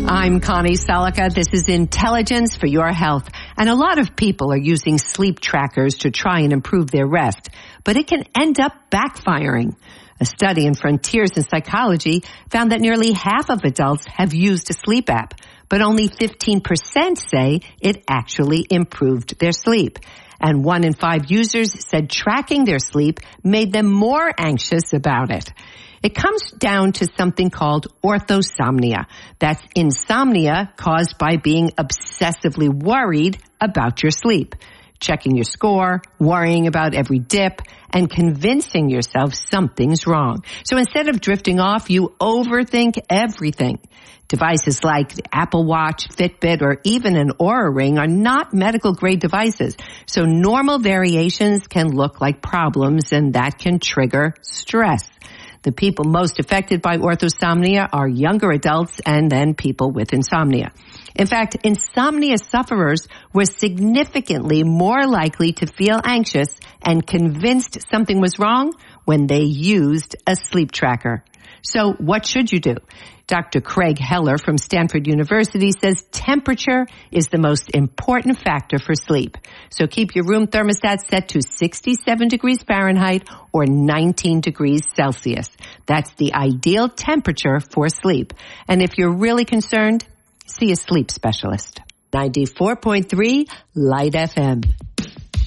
I'm Connie Salika. This is Intelligence for Your Health. And a lot of people are using sleep trackers to try and improve their rest, but it can end up backfiring. A study in Frontiers in Psychology found that nearly half of adults have used a sleep app, but only 15% say it actually improved their sleep. And 1 in 5 users said tracking their sleep made them more anxious about it. It comes down to something called orthosomnia. That's insomnia caused by being obsessively worried about your sleep. Checking your score, worrying about every dip, and convincing yourself something's wrong. So instead of drifting off, you overthink everything. Devices like the Apple Watch, Fitbit, or even an Oura Ring are not medical-grade devices. So normal variations can look like problems, and that can trigger stress. The people most affected by orthosomnia are younger adults and then people with insomnia. In fact, insomnia sufferers were significantly more likely to feel anxious and convinced something was wrong when they used a sleep tracker. So what should you do? Dr. Craig Heller from Stanford University says temperature is the most important factor for sleep. So keep your room thermostat set to 67 degrees Fahrenheit or 19 degrees Celsius. That's the ideal temperature for sleep. And if you're really concerned, see a sleep specialist. 94.3 Light FM.